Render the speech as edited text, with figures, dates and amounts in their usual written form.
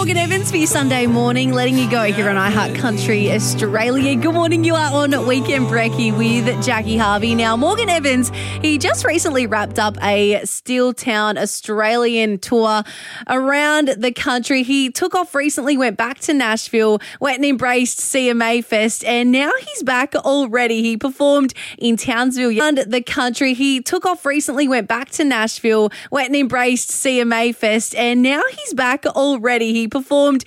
Morgan Evans for your Sunday morning, letting you go here on iHeart Country Australia. Good morning, you are on Weekend Brekkie with Jackie Harvey. Now, Morgan Evans, he just recently wrapped up a Steel Town Australian tour around the country. He took off recently, went back to Nashville, went and embraced CMA Fest, and now he's back already. He performed in Townsville around the country. He took off recently, went back to Nashville, went and embraced CMA Fest, and now he's back already. He performed